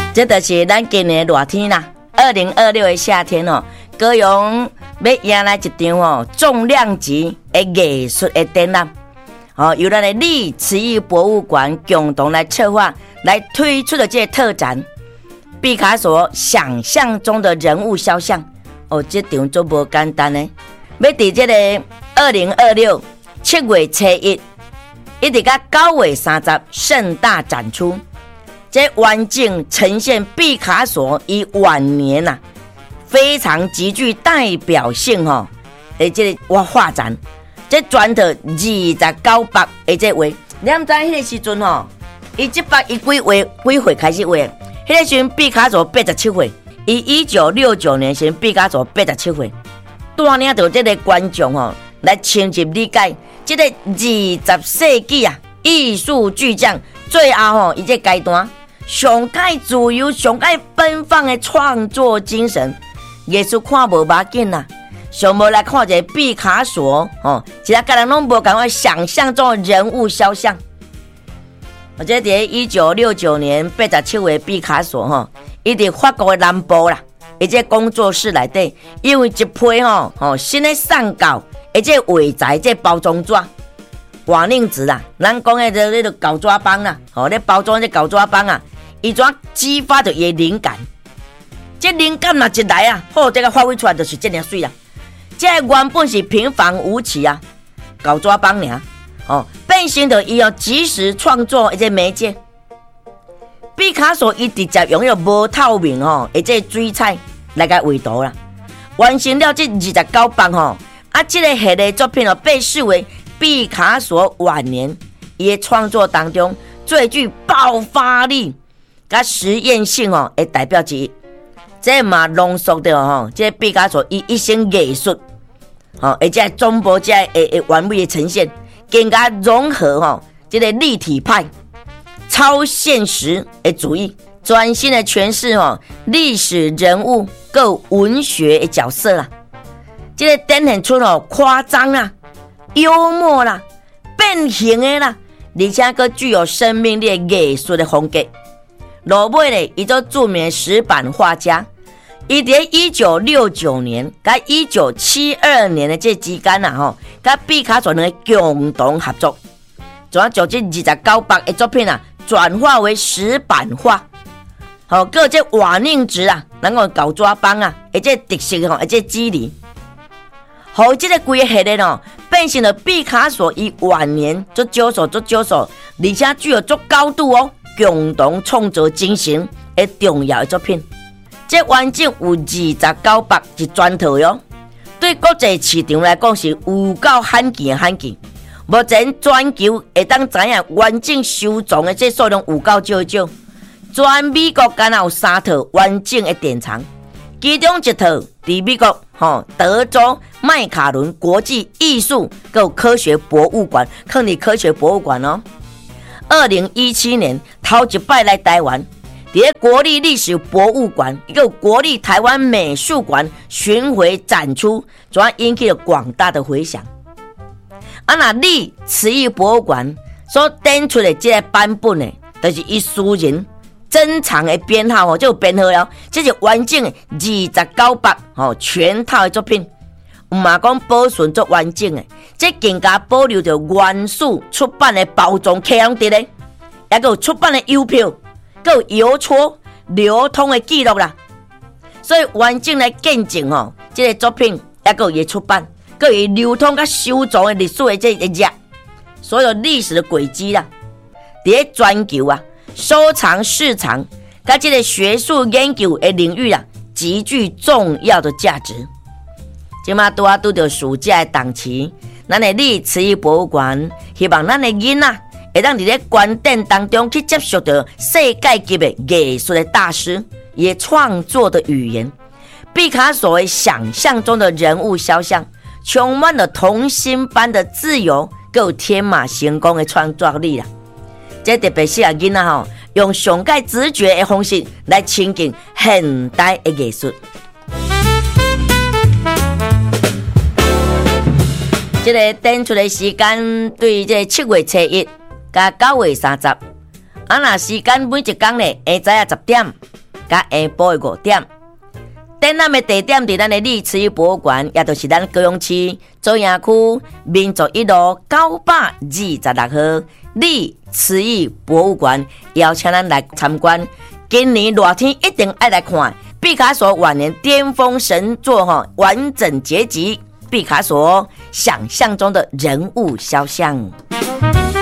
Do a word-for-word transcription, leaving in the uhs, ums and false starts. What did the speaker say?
这就是咱今年的热天啦。二零二六的夏天哦，高雄要迎来一场哦重量级的艺术的展览，哦，由咱的历慈艺博物馆共同来策划来推出的这个特展，毕卡索想象中的人物肖像。哦，这场做无简单呢，要伫这个二零二六七月初一，一直到九月三十盛大展出。这完整呈现毕卡索以晚年啊，非常极具代表性吼、哦，而这个画展，这转到二十九百的这画，你唔知迄个时阵吼，伊一百一几画几岁开始画？迄个时阵毕卡索八十七岁，伊一九六九年时毕卡索八十七岁，带领到这个观众吼、哦、来深入理解这个二十世纪啊艺术巨匠最后吼伊这阶段。上界自由、上界奔放的创作精神，艺术看无要紧啦，上无来看一个毕卡索哦，其他个人拢无感觉想象中的人物肖像。我这在一九六九年八十七岁毕卡索吼，伊伫法国的南部啦，而且工作室内底，因为一批吼吼新的上稿，而且画材这包装纸。瓦楞纸啦，咱讲的这个稿纸帮啦，吼，咧包装这稿纸帮啊。伊怎激发着伊的灵感？这灵感若一来啊，好，这个发挥出来就是这样水啦。这原本是平凡无奇啊，搞抓帮尔哦，变成着伊要及时创作一个媒介。毕卡索伊直接用有无透明哦，一个水彩来个画图啦，完成了这二十九版吼。啊，这个系列作品哦，被视为毕卡索晚年伊的创作当中最具爆发力。甲实验性哦，的代表之一，这嘛浓缩的哦，这毕卡索伊一生艺术，哦，而且总部这诶完美的呈现，更加融合吼，这个立体派、超现实的主义，专心的诠释哦历史人物够文学的角色啦，这个展现出哦夸张啦、幽默啦、变形的啦，而且个具有生命力的艺术的风格。落尾咧，伊做著名的石板画家，伊伫一九六九年甲一九七二年的这之间啊，吼，甲毕卡索两个共同合作，怎将这二十九版的作品啊转化为石板画，吼，各这瓦楞纸啊，咱讲搞抓帮啊，而且特色吼，而且肌理，好，这个规个系列哦，变成了毕卡索伊晚年做少数做少数，而且具有足高度哦。共同创作精神的重要的作品，这完整有二十九版一全套哟。对国际市场来讲是有够罕见的罕见。目前全球会当知影完整收藏的这数量有够少少。全美国敢有三套完整的典藏，其中一套伫美国吼德州麦卡伦国际艺术跟科学博物馆，坑里科学博物馆哦。二零一七年头一摆来台湾，在国立历史博物馆一个国立台湾美术馆巡回展出，主要引起了广大的回响。啊，那历慈艺博物馆所展出的这个版本呢，就是伊私人珍藏的编号哦，就有编号了，这是完整的二十九版哦，全套的作品。唔嘛讲保存足完整的，这更加保留着原始出版的包装刻样伫咧，也有出版的邮票，还有邮戳流通的记录啦。所以完整来见证吼，这个作品也有伊出版，还有伊流通甲收藏的历史的这一页，所有历史的轨迹啦，伫全球啊收藏市场甲这个学术研究的领域啊，极具重要的价值。即马拄啊拄着暑假的档期，咱的历慈艺博物馆希望咱的囡仔会当伫咧观展当中去接触到世界级的艺术的大师，也创作的语言。毕卡索想象中的人物肖像，充满了童心般的自由，够天马行空的创作力啦。这特别适合囡仔吼，用上界直觉的方式来亲近现代的艺术。这个展出的时间对这七月初一加九月三十，啊那时间每一天呢，下午十点甲下晡的五点。展览的地点伫咱的历史博物馆，也就是咱高雄市左营区民族一路九百二十六号历史博物馆，邀请咱来参观。今年热天一定爱来看毕卡索晚年巅峰神作哈完整结集，毕卡索想象中的人物肖像。